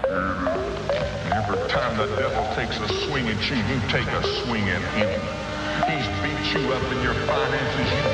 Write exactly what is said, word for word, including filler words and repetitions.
Every time the devil takes a swing at you, you take a swing at him. He's beat you up in your finances, you